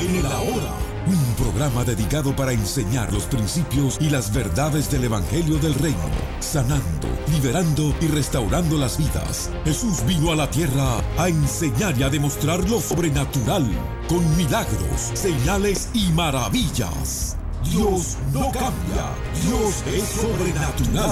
en la Hora, un programa dedicado para enseñar los principios y las verdades del Evangelio del Reino, sanando, liberando y restaurando las vidas. Jesús vino a la tierra a enseñar y a demostrar lo sobrenatural, con milagros, señales y maravillas. Dios no cambia. Dios es sobrenatural.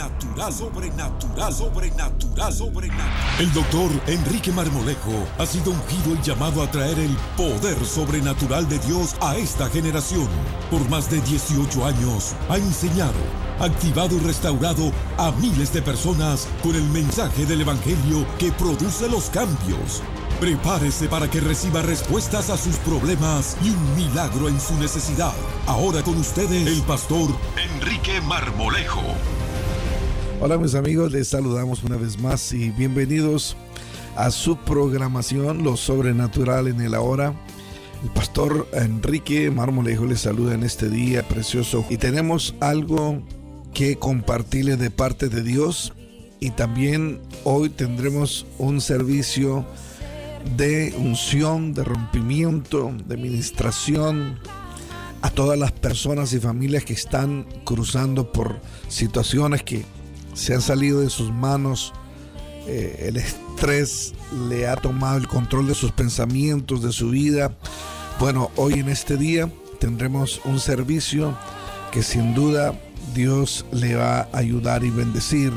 Sobrenatural. El doctor Enrique Marmolejo ha sido ungido y llamado a traer el poder sobrenatural de Dios a esta generación. Por más de 18 años ha enseñado, activado y restaurado a miles de personas con el mensaje del Evangelio que produce los cambios. Prepárese para que reciba respuestas a sus problemas y un milagro en su necesidad. Ahora con ustedes, el pastor Enrique Marmolejo. Hola mis amigos, les saludamos una vez más y bienvenidos a su programación Lo Sobrenatural en el Ahora. El pastor Enrique Marmolejo les saluda en este día precioso y tenemos algo que compartirles de parte de Dios, y también hoy tendremos un servicio de unción, de rompimiento, de ministración a todas las personas y familias que están cruzando por situaciones que se han salido de sus manos. El estrés le ha tomado el control de sus pensamientos, de su vida. Bueno, hoy en este día tendremos un servicio que sin duda Dios le va a ayudar y bendecir.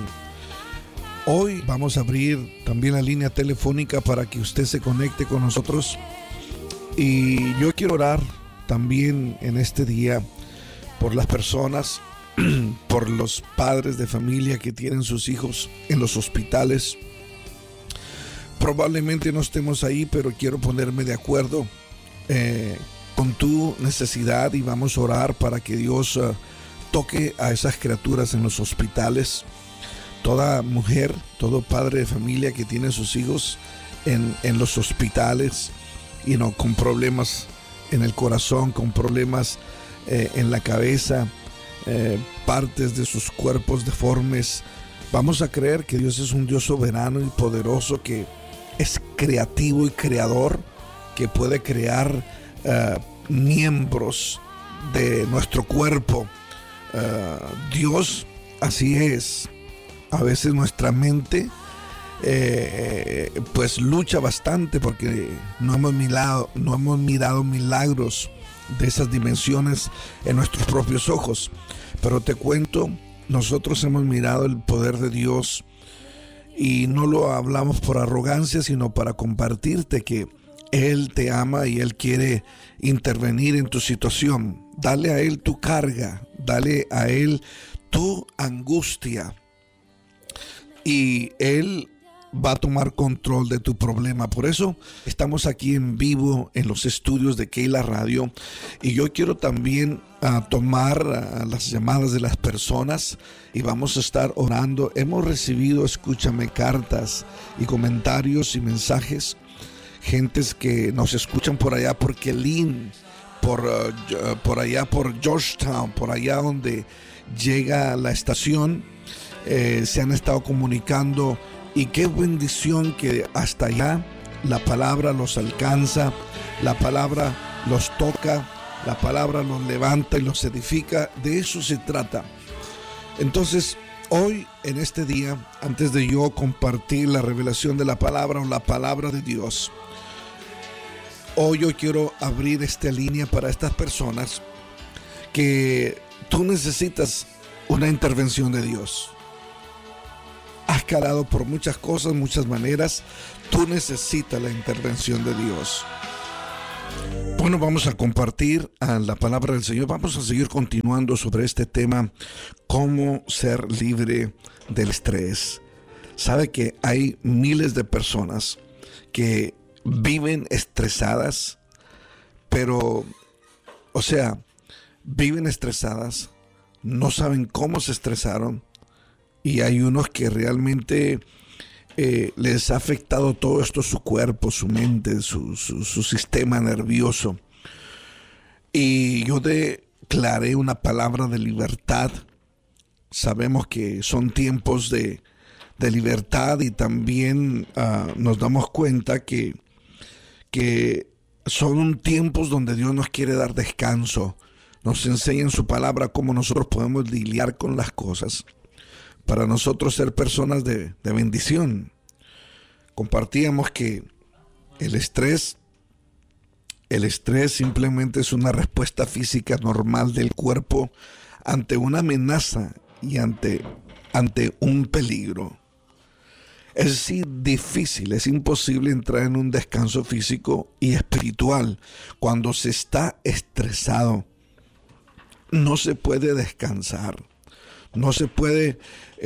Hoy vamos a abrir también la línea telefónica para que usted se conecte con nosotros. Y yo quiero orar también en este día por las personas, por los padres de familia que tienen sus hijos en los hospitales. Probablemente no estemos ahí, pero quiero ponerme de acuerdo con tu necesidad y vamos a orar para que Dios toque a esas criaturas en los hospitales. Toda mujer, todo padre de familia que tiene sus hijos en los hospitales y con problemas en el corazón, con problemas en la cabeza, partes de sus cuerpos deformes. Vamos a creer que Dios es un Dios soberano y poderoso, que es creativo y creador, que puede crear miembros de nuestro cuerpo. Dios así es. A veces nuestra mente pues lucha bastante porque no hemos mirado milagros de esas dimensiones en nuestros propios ojos. Pero te cuento, nosotros hemos mirado el poder de Dios y no lo hablamos por arrogancia, sino para compartirte que Él te ama y Él quiere intervenir en tu situación. Dale a Él tu carga, dale a Él tu angustia, y Él va a tomar control de tu problema. Por eso estamos aquí en vivo en los estudios de Keila Radio, y yo quiero también tomar las llamadas de las personas y vamos a estar orando. Hemos recibido, escúchame, cartas y comentarios y mensajes, gentes que nos escuchan por allá por Kelin, por allá por Georgetown, por allá donde llega la estación. Se han estado comunicando, y qué bendición que hasta allá la palabra los alcanza, la palabra los toca, la palabra los levanta y los edifica. De eso se trata. Entonces, hoy en este día, antes de yo compartir la revelación de la palabra o la palabra de Dios, hoy yo quiero abrir esta línea para estas personas que tú necesitas una intervención de Dios. Has calado por muchas cosas, muchas maneras. Tú necesitas la intervención de Dios. Bueno, vamos a compartir la palabra del Señor. Vamos a seguir continuando sobre este tema, cómo ser libre del estrés. Sabe que hay miles de personas que viven estresadas, pero, viven estresadas, no saben cómo se estresaron. Y hay unos que realmente les ha afectado todo esto, su cuerpo, su mente, su sistema nervioso. Y yo declaré una palabra de libertad. Sabemos que son tiempos de libertad, y también nos damos cuenta que Son tiempos donde Dios nos quiere dar descanso. Nos enseña en su palabra cómo nosotros podemos lidiar con las cosas para nosotros ser personas de bendición. Compartíamos que el estrés simplemente es una respuesta física normal del cuerpo ante una amenaza y ante un peligro. Es decir, difícil, es imposible entrar en un descanso físico y espiritual cuando se está estresado. No se puede descansar, no se puede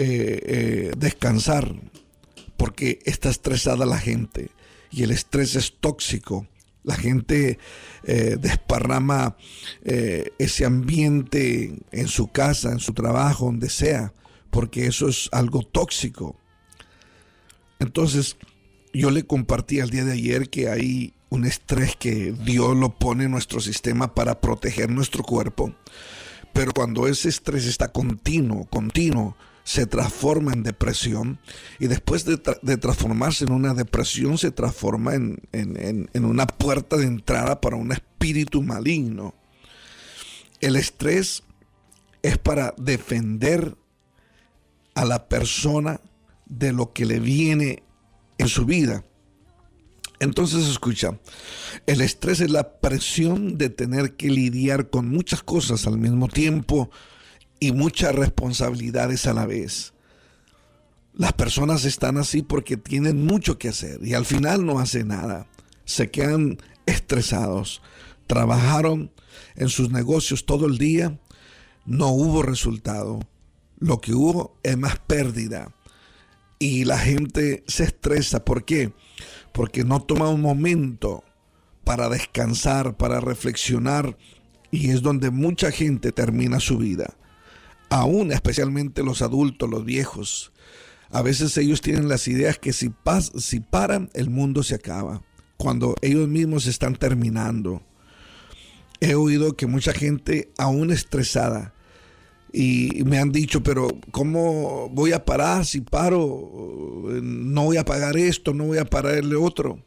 descansar porque está estresada la gente y el estrés es tóxico. La gente desparrama ese ambiente en su casa, en su trabajo, donde sea, porque eso es algo tóxico. Entonces, yo le compartí al día de ayer que hay un estrés que Dios lo pone en nuestro sistema para proteger nuestro cuerpo. Pero cuando ese estrés está continuo, se transforma en depresión. Y después de transformarse en una depresión, se transforma en una puerta de entrada para un espíritu maligno. El estrés es para defender a la persona de lo que le viene en su vida. Entonces, escucha, el estrés es la presión de tener que lidiar con muchas cosas al mismo tiempo y muchas responsabilidades a la vez. Las personas están así porque tienen mucho que hacer y al final no hacen nada. Se quedan estresados. Trabajaron en sus negocios todo el día, no hubo resultado. Lo que hubo es más pérdida. Y la gente se estresa. ¿Por qué? Porque no toma un momento para descansar, para reflexionar. Y es donde mucha gente termina su vida. Aún especialmente los adultos, los viejos. A veces ellos tienen las ideas que si paran, el mundo se acaba. Cuando ellos mismos están terminando. He oído que mucha gente aún estresada. Y me han dicho, pero ¿cómo voy a parar si paro? No voy a pagar esto, no voy a pagarle otro.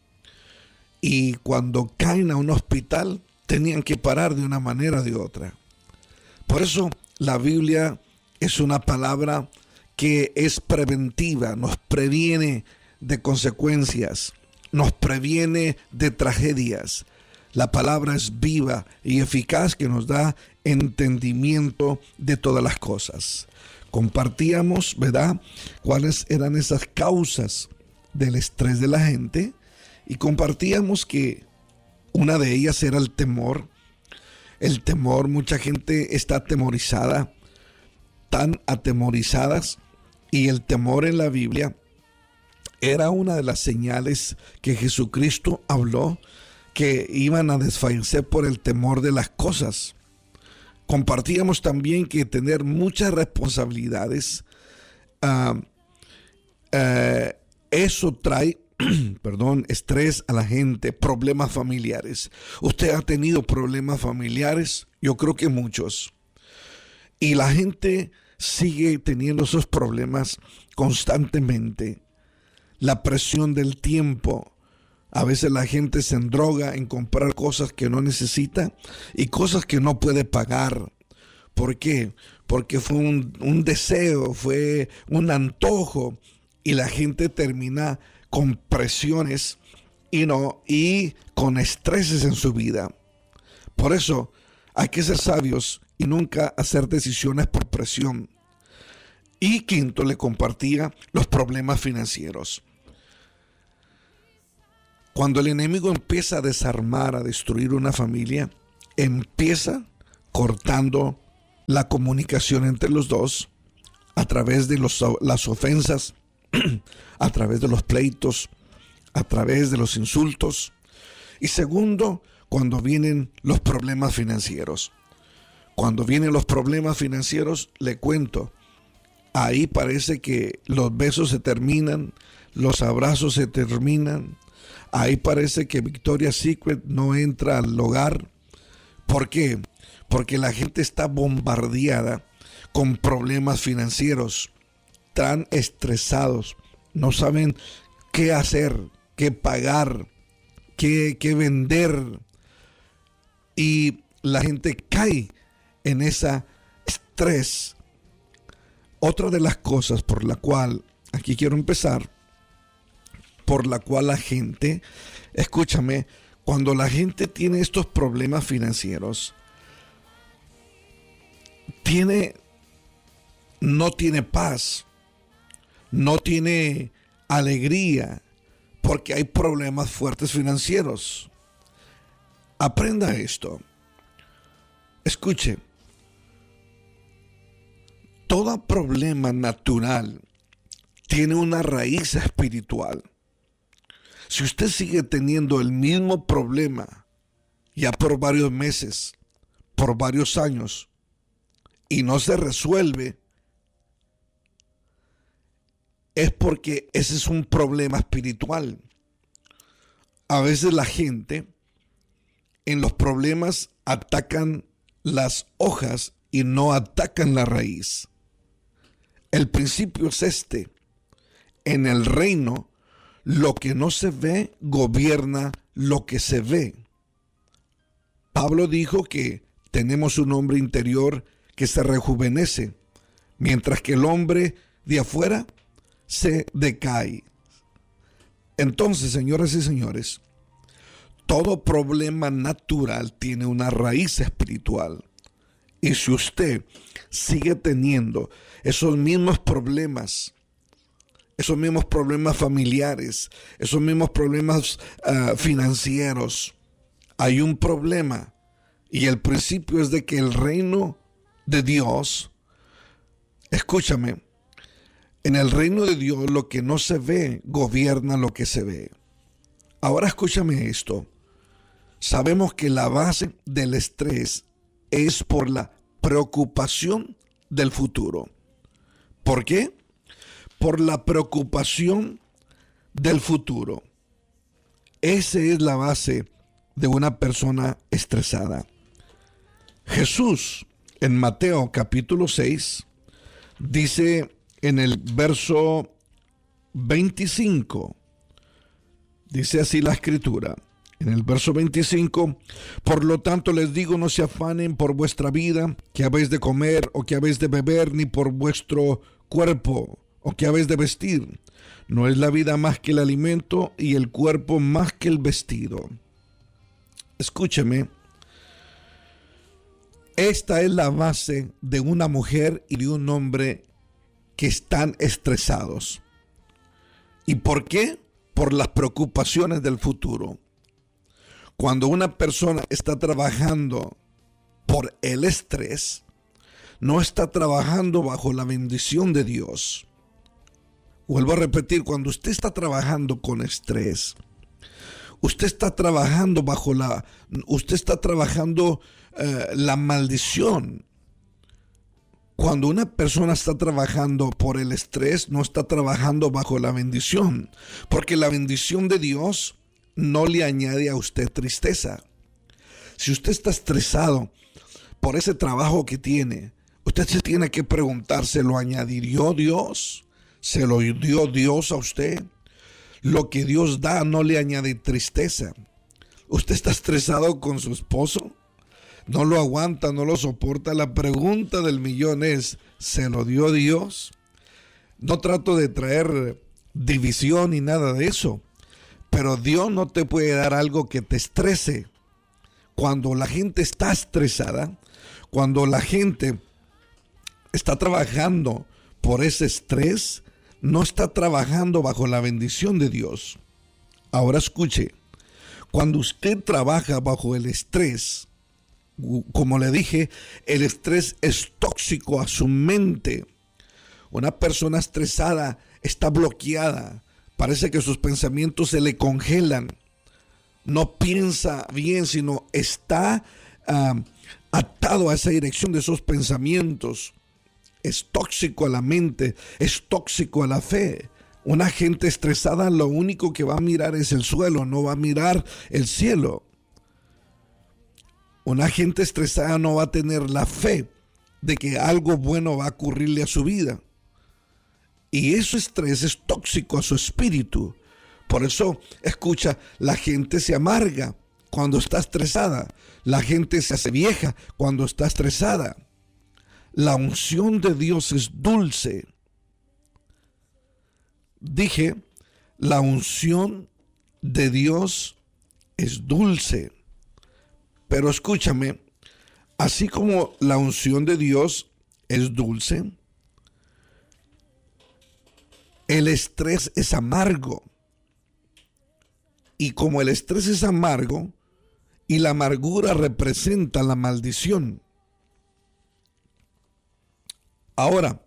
Y cuando caen a un hospital, tenían que parar de una manera o de otra. Por eso la Biblia es una palabra que es preventiva, nos previene de consecuencias, nos previene de tragedias. La palabra es viva y eficaz que nos da entendimiento de todas las cosas. Compartíamos, ¿verdad?, cuáles eran esas causas del estrés de la gente y compartíamos que una de ellas era el temor. El temor, mucha gente está atemorizada, tan atemorizadas, y el temor en la Biblia era una de las señales que Jesucristo habló que iban a desfallecer por el temor de las cosas. Compartíamos también que tener muchas responsabilidades, eso trae estrés a la gente, problemas familiares. ¿Usted ha tenido problemas familiares? Yo creo que muchos. Y la gente sigue teniendo esos problemas constantemente. La presión del tiempo. A veces la gente se endroga en comprar cosas que no necesita y cosas que no puede pagar. ¿Por qué? Porque fue un deseo, fue un antojo y la gente termina con presiones y con estreses en su vida. Por eso hay que ser sabios y nunca hacer decisiones por presión. Y quinto, le compartía los problemas financieros. Cuando el enemigo empieza a desarmar, a destruir una familia, empieza cortando la comunicación entre los dos a través de las ofensas, a través de los pleitos, a través de los insultos. Y segundo, cuando vienen los problemas financieros. Cuando vienen los problemas financieros, le cuento, ahí parece que los besos se terminan, los abrazos se terminan. Ahí parece que Victoria's Secret no entra al hogar. ¿Por qué? Porque la gente está bombardeada con problemas financieros. Están estresados. No saben qué hacer, qué pagar, qué vender. y la gente cae en ese estrés. Otra de las cosas por la cual, aquí quiero empezar, por la cual la gente, escúchame, cuando la gente tiene estos problemas financieros, no tiene paz, no tiene alegría, porque hay problemas fuertes financieros. Aprenda esto. Escuche. Todo problema natural tiene una raíz espiritual. Si usted sigue teniendo el mismo problema ya por varios meses, por varios años, y no se resuelve, es porque ese es un problema espiritual. A veces la gente en los problemas atacan las hojas y no atacan la raíz. El principio es este: en el reino, lo que no se ve gobierna lo que se ve. Pablo dijo que tenemos un hombre interior que se rejuvenece, mientras que el hombre de afuera se decae. Entonces, señoras y señores, todo problema natural tiene una raíz espiritual. Y si usted sigue teniendo esos mismos problemas familiares, esos mismos problemas financieros, hay un problema. Y el principio es de que el reino de Dios, escúchame, en el reino de Dios lo que no se ve gobierna lo que se ve. Ahora escúchame esto. Sabemos que la base del estrés es por la preocupación del futuro. ¿Por qué? Por la preocupación del futuro. Esa es la base de una persona estresada. Jesús, en Mateo capítulo 6, dice en el verso 25, dice así la escritura. En el verso 25, por lo tanto les digo, no se afanen por vuestra vida, que habéis de comer o que habéis de beber, ni por vuestro cuerpo o que habéis de vestir. No es la vida más que el alimento y el cuerpo más que el vestido. Escúcheme, esta es la base de una mujer y de un hombre que están estresados. ¿Y por qué? Por las preocupaciones del futuro. Cuando una persona está trabajando por el estrés, no está trabajando bajo la bendición de Dios. Vuelvo a repetir, cuando usted está trabajando con estrés, usted está trabajando la maldición. Cuando una persona está trabajando por el estrés, no está trabajando bajo la bendición, porque la bendición de Dios no le añade a usted tristeza. Si usted está estresado por ese trabajo que tiene, usted se tiene que preguntar, ¿se lo añadió Dios? ¿Se lo dio Dios a usted? Lo que Dios da no le añade tristeza. ¿Usted está estresado con su esposo? No lo aguanta, no lo soporta. La pregunta del millón es, ¿se lo dio Dios? No trato de traer división ni nada de eso, pero Dios no te puede dar algo que te estrese. Cuando la gente está estresada, cuando la gente está trabajando por ese estrés, no está trabajando bajo la bendición de Dios. Ahora escuche, cuando usted trabaja bajo el estrés, como le dije, el estrés es tóxico a su mente. Una persona estresada está bloqueada. Parece que sus pensamientos se le congelan. No piensa bien, sino está atado a esa dirección de esos pensamientos. Es tóxico a la mente, es tóxico a la fe. Una gente estresada lo único que va a mirar es el suelo, no va a mirar el cielo. Una gente estresada no va a tener la fe de que algo bueno va a ocurrirle a su vida. Y ese estrés es tóxico a su espíritu. Por eso, escucha, la gente se amarga. cuando está estresada. La gente se hace vieja cuando está estresada. La unción de Dios es dulce. Dije, la unción de Dios es dulce. Pero escúchame, así como la unción de Dios es dulce, el estrés es amargo. Y como el estrés es amargo y la amargura representa la maldición. Ahora,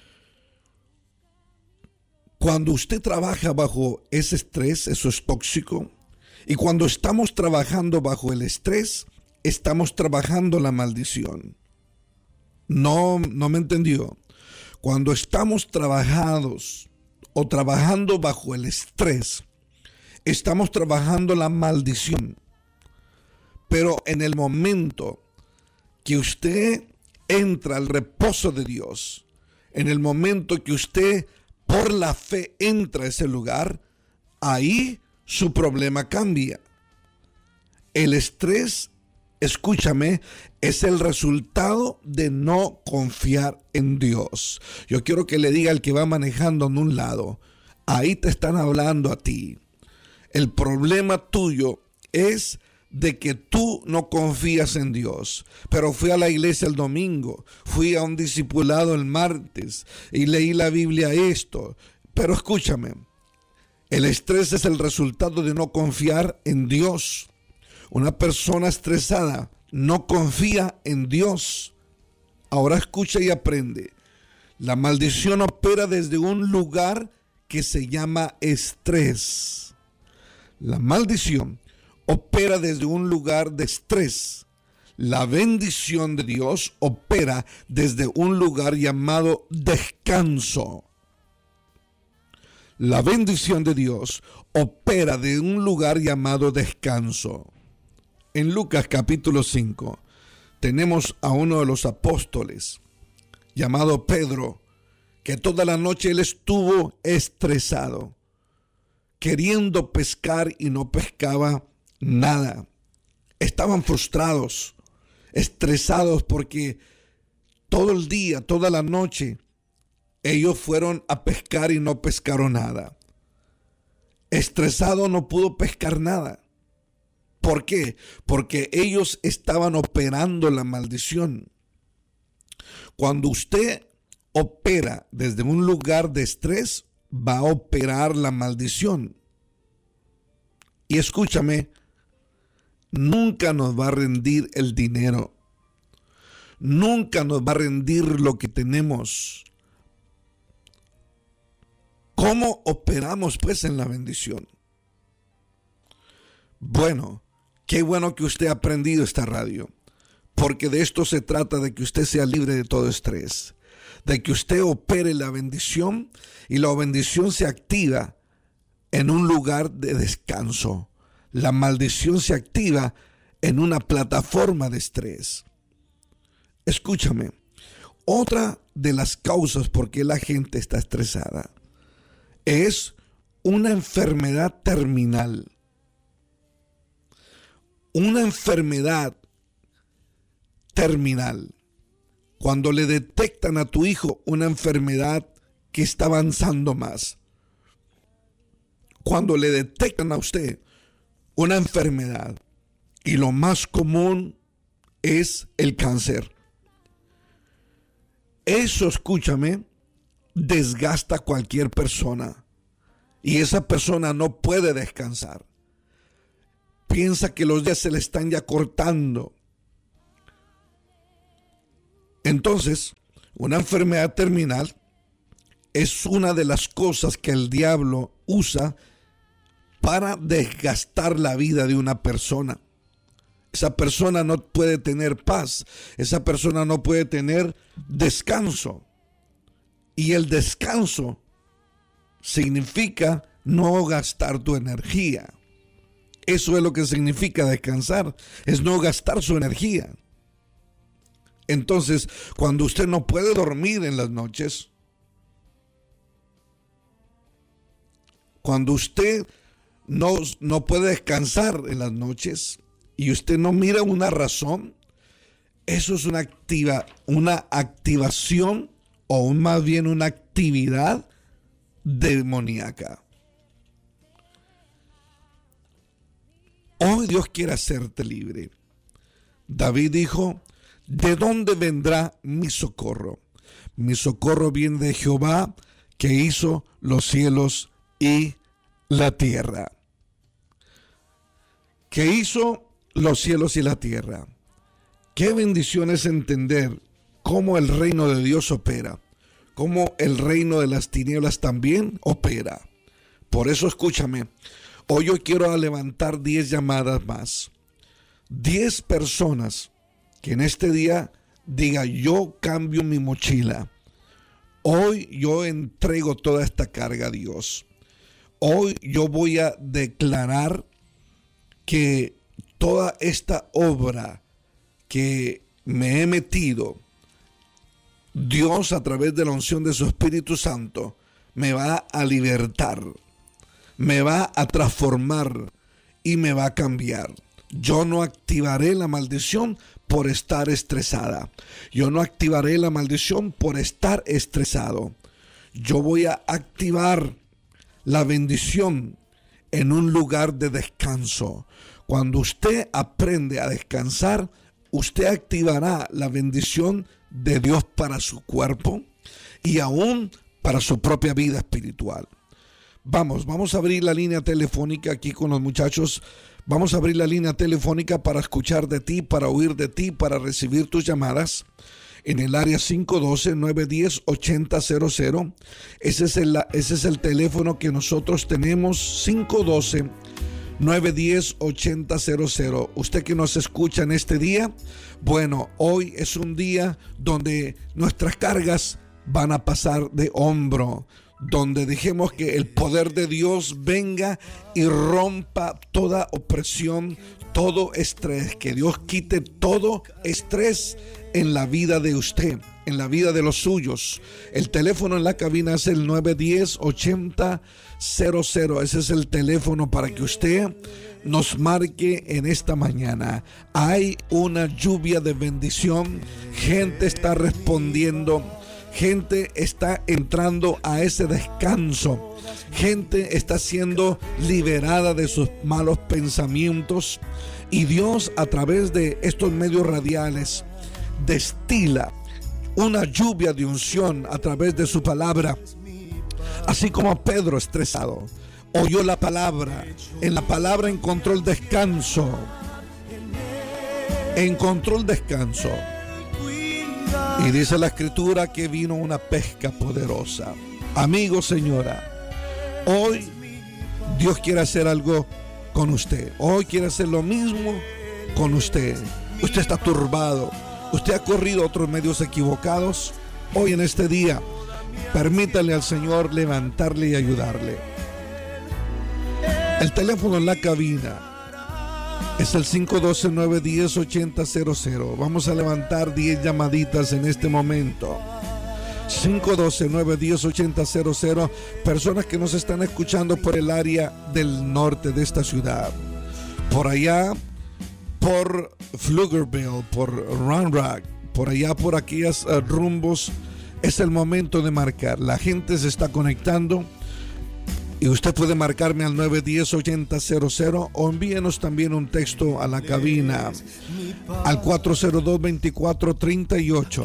cuando usted trabaja bajo ese estrés, eso es tóxico. Y cuando estamos trabajando bajo el estrés, estamos trabajando la maldición. No me entendió. Cuando estamos trabajados o trabajando bajo el estrés, estamos trabajando la maldición. Pero en el momento que usted entra al reposo de Dios, en el momento que usted por la fe entra a ese lugar, ahí su problema cambia. El estrés, escúchame, es el resultado de no confiar en Dios. Yo quiero que le diga al que va manejando en un lado, ahí te están hablando a ti. El problema tuyo es de que tú no confías en Dios. Pero fui a la iglesia el domingo, fui a un discipulado el martes y leí la Biblia esto. Pero escúchame, el estrés es el resultado de no confiar en Dios. Una persona estresada no confía en Dios. Ahora escucha y aprende. La maldición opera desde un lugar que se llama estrés. La maldición opera desde un lugar de estrés. La bendición de Dios opera desde un lugar llamado descanso. La bendición de Dios opera de un lugar llamado descanso. En Lucas capítulo 5 tenemos a uno de los apóstoles llamado Pedro, que toda la noche él estuvo estresado, queriendo pescar y no pescaba nada. Estaban frustrados, estresados porque todo el día, toda la noche, ellos fueron a pescar y no pescaron nada. Estresado, no pudo pescar nada. ¿Por qué? Porque ellos estaban operando la maldición. Cuando usted opera desde un lugar de estrés, va a operar la maldición. Y escúchame, nunca nos va a rendir el dinero. Nunca nos va a rendir lo que tenemos. ¿Cómo operamos pues en la bendición? Bueno, qué bueno que usted ha aprendido esta radio, porque de esto se trata, de que usted sea libre de todo estrés, de que usted opere la bendición y la bendición se activa en un lugar de descanso. La maldición se activa en una plataforma de estrés. Escúchame, otra de las causas por qué la gente está estresada es una enfermedad terminal. Una enfermedad terminal. Cuando le detectan a tu hijo una enfermedad que está avanzando más. Cuando le detectan a usted una enfermedad, y lo más común es el cáncer. Eso, escúchame, desgasta a cualquier persona. Y esa persona no puede descansar. Piensa que los días se le están ya cortando. Entonces, una enfermedad terminal es una de las cosas que el diablo usa para desgastar la vida de una persona. Esa persona no puede tener paz. Esa persona no puede tener descanso. Y el descanso significa no gastar tu energía. Eso es lo que significa descansar, es no gastar su energía. Entonces, cuando usted no puede dormir en las noches, cuando usted no puede descansar en las noches, y usted no mira una razón, eso es una activación o más bien una actividad demoníaca. Hoy Dios quiere hacerte libre. David dijo: ¿de dónde vendrá mi socorro? Mi socorro viene de Jehová, que hizo los cielos y la tierra. Que hizo los cielos y la tierra. Qué bendición es entender cómo el reino de Dios opera, cómo el reino de las tinieblas también opera. Por eso escúchame, hoy yo quiero levantar 10 llamadas más. 10 personas que en este día diga: yo cambio mi mochila. Hoy yo entrego toda esta carga a Dios. Hoy yo voy a declarar que toda esta obra que me he metido, Dios a través de la unción de su Espíritu Santo me va a libertar, me va a transformar y me va a cambiar. Yo no activaré la maldición por estar estresada. Yo no activaré la maldición por estar estresado. Yo voy a activar la bendición en un lugar de descanso. Cuando usted aprende a descansar, usted activará la bendición de Dios para su cuerpo y aún para su propia vida espiritual. Vamos a abrir la línea telefónica aquí con los muchachos. Vamos a abrir la línea telefónica para escuchar de ti, para oír de ti, para recibir tus llamadas en el área 512-910-8000. Ese es el teléfono que nosotros tenemos, 512-910-8000. Usted que nos escucha en este día, bueno, hoy es un día donde nuestras cargas van a pasar de hombro, donde dejemos que el poder de Dios venga y rompa toda opresión, todo estrés, que Dios quite todo estrés en la vida de usted, en la vida de los suyos. El teléfono en la cabina es el 910-8000. Ese es el teléfono para que usted nos marque en esta mañana. Hay una lluvia de bendición, gente está respondiendo, gente está entrando a ese descanso, gente está siendo liberada de sus malos pensamientos, y Dios a través de estos medios radiales destila una lluvia de unción a través de su palabra. Así como Pedro, estresado, oyó la palabra, en la palabra encontró el descanso, y dice la escritura que vino una pesca poderosa. Amigo, señora, hoy Dios quiere hacer algo con usted. Hoy quiere hacer lo mismo con usted. Usted está turbado, usted ha corrido a otros medios equivocados. Hoy en este día, permítale al Señor levantarle y ayudarle. El teléfono en la cabina es el 512-910-8000. Vamos a levantar 10 llamaditas en este momento. 512-910-8000. Personas que nos están escuchando por el área del norte de esta ciudad, por allá por Pflugerville, por Round Rock, por allá por aquellos rumbos. Es el momento de marcar. La gente se está conectando y usted puede marcarme al 910-8000 o envíenos también un texto a la cabina al 402-2438.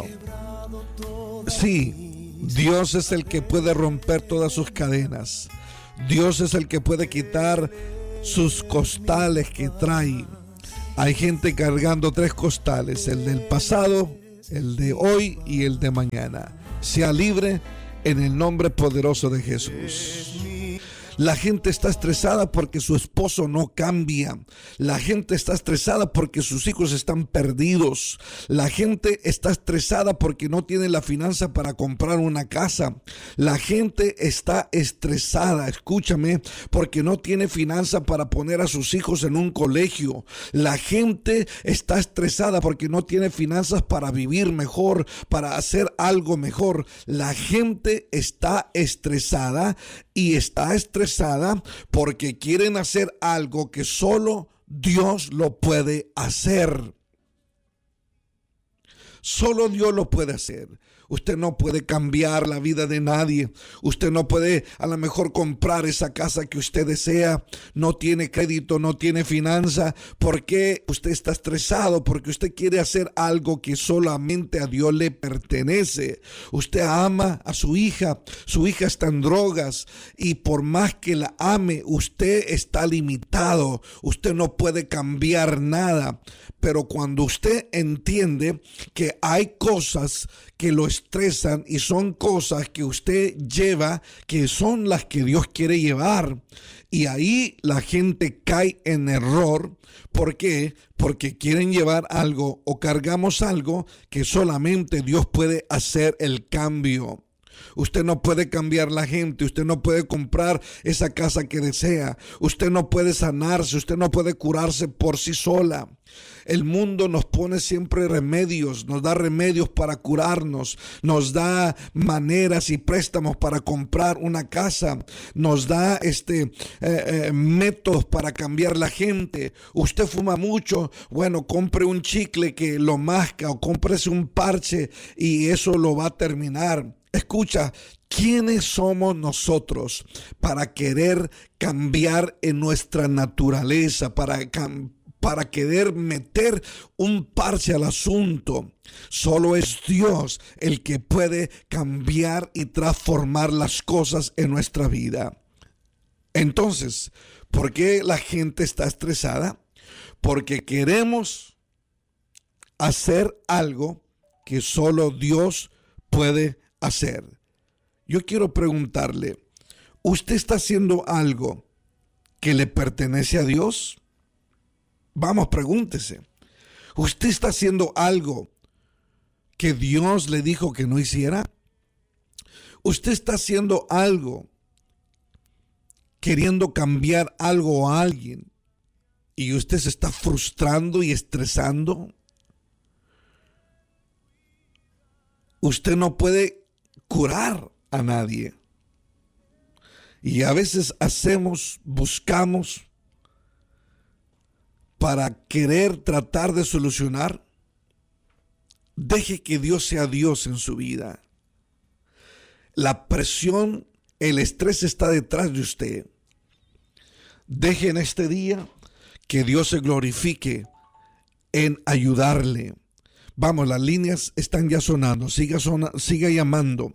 Sí, Dios es el que puede romper todas sus cadenas. Dios es el que puede quitar sus costales que trae. Hay gente cargando 3 costales, el del pasado, el de hoy y el de mañana. Sea libre en el nombre poderoso de Jesús. La gente está estresada porque su esposo no cambia. La gente está estresada porque sus hijos están perdidos. La gente está estresada porque no tiene la finanza para comprar una casa. La gente está estresada, escúchame, porque no tiene finanza para poner a sus hijos en un colegio. La gente está estresada porque no tiene finanzas para vivir mejor, para hacer algo mejor. La gente está estresada y está estresada porque quieren hacer algo que solo Dios lo puede hacer. Solo Dios lo puede hacer. Usted no puede cambiar la vida de nadie. Usted no puede a lo mejor comprar esa casa que usted desea. No tiene crédito, no tiene finanza. ¿Por qué usted está estresado? Porque usted quiere hacer algo que solamente a Dios le pertenece. Usted ama a su hija está en drogas y por más que la ame, usted está limitado. Usted no puede cambiar nada. Pero cuando usted entiende que hay cosas que lo estresan y son cosas que usted lleva, que son las que Dios quiere llevar, y ahí la gente cae en error. ¿Por qué? Porque quieren llevar algo o cargamos algo que solamente Dios puede hacer el cambio. Usted no puede cambiar la gente, usted no puede comprar esa casa que desea, usted no puede sanarse, usted no puede curarse por sí sola. El mundo nos pone siempre remedios, nos da remedios para curarnos, nos da maneras y préstamos para comprar una casa, nos da métodos para cambiar la gente. Usted fuma mucho, bueno, compre un chicle que lo masca o cómprese un parche y eso lo va a terminar. Escucha, ¿quiénes somos nosotros para querer cambiar en nuestra naturaleza, para querer meter un parche al asunto? Solo es Dios el que puede cambiar y transformar las cosas en nuestra vida. Entonces, ¿por qué la gente está estresada? Porque queremos hacer algo que solo Dios puede hacer. Yo quiero preguntarle, ¿usted está haciendo algo que le pertenece a Dios? Vamos, pregúntese. ¿Usted está haciendo algo que Dios le dijo que no hiciera? ¿Usted está haciendo algo queriendo cambiar algo a alguien y usted se está frustrando y estresando? Usted no puede curar a nadie. Y a veces buscamos para querer tratar de solucionar. Deje que Dios sea Dios en su vida. La presión, el estrés está detrás de usted. Deje en este día que Dios se glorifique en ayudarle. Vamos, las líneas están ya sonando. Siga llamando.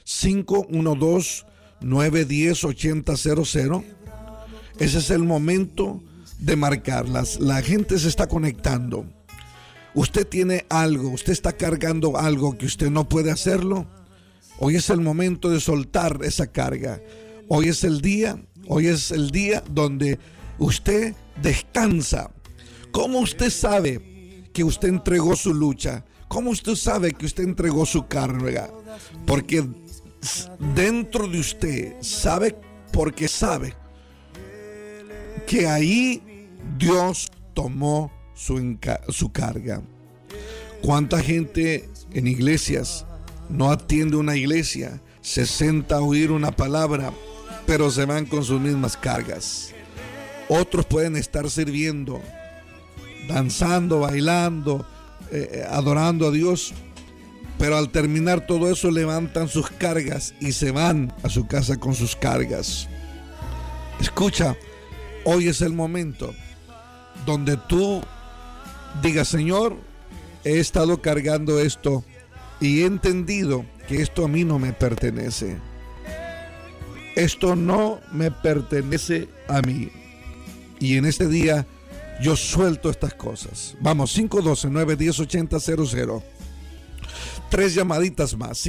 512-910-8000. Ese es el momento de marcarlas. La gente se está conectando. Usted tiene algo, usted está cargando algo que usted no puede hacerlo. Hoy es el momento de soltar esa carga. Hoy es el día donde usted descansa. ¿Cómo usted sabe que usted entregó su lucha? ¿Cómo usted sabe que usted entregó su carga? Porque dentro de usted sabe, porque sabe que ahí Dios tomó su carga. ¿Cuánta gente en iglesias no atiende una iglesia? Se sienta a oír una palabra, pero se van con sus mismas cargas. Otros pueden estar sirviendo, danzando, bailando, adorando a Dios, pero al terminar todo eso levantan sus cargas y se van a su casa con sus cargas. Escucha, hoy es el momento donde tú digas: Señor, he estado cargando esto y he entendido que esto a mí no me pertenece. Esto no me pertenece a mí. Y en este día yo suelto estas cosas. Vamos, 512-910-8000. 3 llamaditas más.